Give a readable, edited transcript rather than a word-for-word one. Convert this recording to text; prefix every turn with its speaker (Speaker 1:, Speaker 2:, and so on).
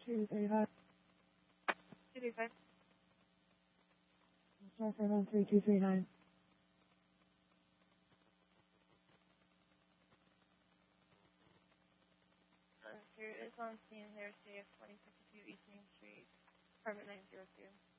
Speaker 1: 235.
Speaker 2: 235.
Speaker 1: Start for 13239.
Speaker 2: Here is on scene, there's CF 2052 East Main Street, apartment 902.